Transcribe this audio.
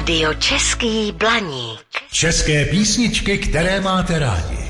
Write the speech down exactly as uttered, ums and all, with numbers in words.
Rádio Český Blaník. České písničky, které máte rádi.